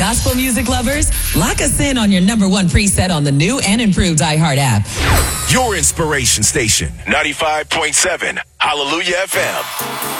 Gospel music lovers, lock us in on your number one preset on the new and improved iHeart app. Your inspiration station, 95.7 Hallelujah FM.